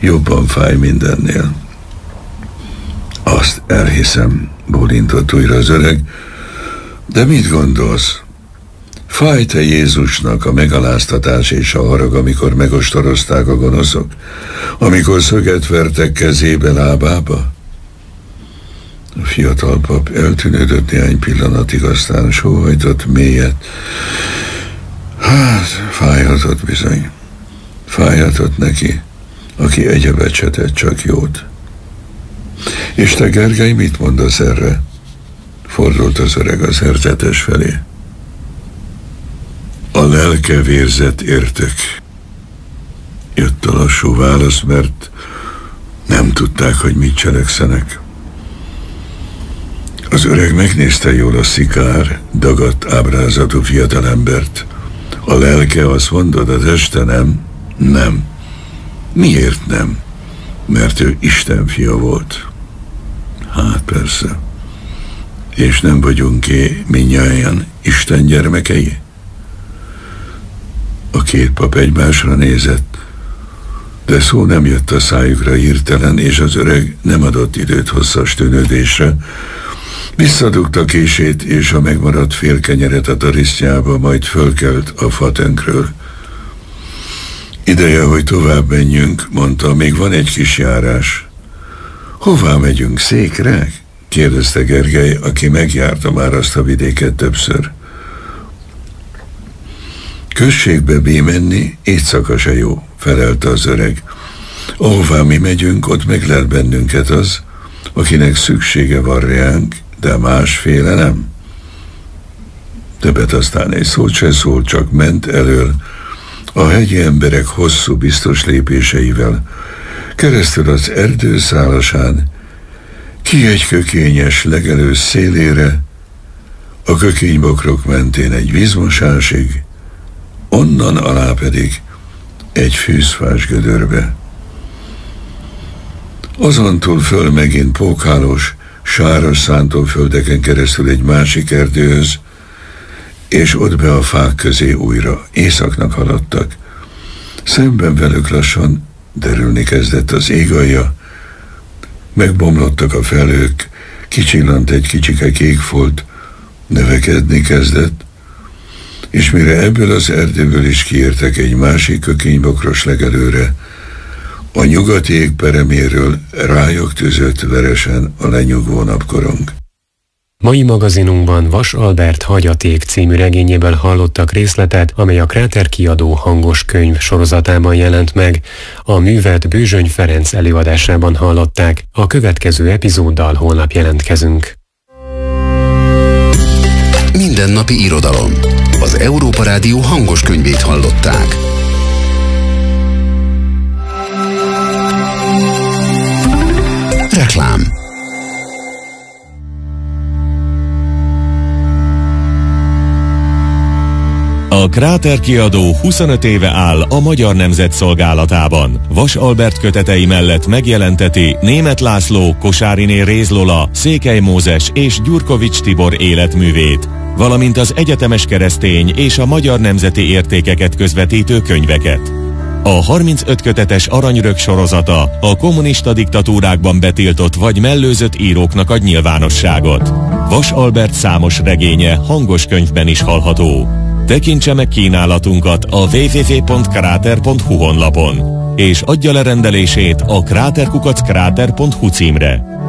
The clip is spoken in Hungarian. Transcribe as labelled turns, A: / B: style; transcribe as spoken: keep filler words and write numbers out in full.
A: jobban fáj mindennél. Azt elhiszem, bólintott újra az öreg. De mit gondolsz? Fájt-e Jézusnak a megaláztatás és a harag, amikor megostorozták a gonoszok? Amikor szöget vertek kezébe, lábába? A fiatal pap eltűnődött néhány pillanatig, aztán sóhajtott mélyet. Hát, fájhatott bizony. Fájhatott neki, aki egyebet se tett, csak jót. És te, Gergely, mit mondasz erre? Fordult az öreg a szerzetes felé. A lelke vérzett értök. Jött a lassú válasz, mert nem tudták, hogy mit cselekszenek. Az öreg megnézte jól a szikár, dagadt ábrázatú fiatalembert. A lelke, azt mondod, az este nem? Nem. Miért nem? Mert ő Isten fia volt. Hát persze. És nem vagyunk-e mindnyájan Isten gyermekei? A két pap egymásra nézett, de szó nem jött a szájukra hirtelen, és az öreg nem adott időt hosszas tűnődésre. Visszadugta kését és a megmaradt fél kenyeret a tarisztjába, majd fölkelt a fatönkről. Ideje, hogy tovább menjünk, mondta, még van egy kis járás. Hová megyünk, Székre? Kérdezte Gergely, aki megjárta már azt a vidéket többször. Községbe bémenni éjszaka se jó, felelte az öreg. Ahová mi megyünk, ott meglel bennünket az, akinek szüksége van reánk, de másféle nem. Többet aztán egy szót se szólt, csak ment elől, a hegyi emberek hosszú, biztos lépéseivel, keresztül az erdő szálasán, ki egy kökényes legelős szélére, a kökénybokrok mentén egy vízmosásig, onnan alá pedig egy fűzfás gödörbe. Azontúl föl megint pókhálós, sáros szántóföldeken keresztül egy másik erdőhöz, és ott be a fák közé újra. Északnak haladtak. Szemben velük lassan derülni kezdett az égalja, megbomlottak a felhők, kicsillant egy kicsike kékfolt, növekedni kezdett, és mire ebből az erdőből is kiértek egy másik kökénybokros legelőre, a nyugati ég pereméről rájuk tűzött veresen a lenyugvó napkorong.
B: Mai magazinunkban Vas Albert Hagyaték című regényéből hallottak részletet, amely a Kráter Kiadó hangos könyv sorozatában jelent meg. A művet Bőzsöny Ferenc előadásában hallották. A következő epizóddal holnap jelentkezünk.
C: Mindennapi irodalom. Az Európa Rádió hangos könyvét hallották. Reklám.
D: A Kráter Kiadó huszonöt éve áll a Magyar Nemzet szolgálatában. Vas Albert kötetei mellett megjelenteti Németh László, Kosáriné Réz Lola, Székely Mózes és Gyurkovics Tibor életművét, valamint az egyetemes keresztény és a magyar nemzeti értékeket közvetítő könyveket. A harmincöt kötetes Aranyörök sorozata a kommunista diktatúrákban betiltott vagy mellőzött íróknak ad nyilvánosságot. Vas Albert számos regénye hangos könyvben is hallható. Tekintse meg kínálatunkat a double-u double-u double-u pont kráter pont hu honlapon, és adja le rendelését a kráter kukac kráter pont hu címre.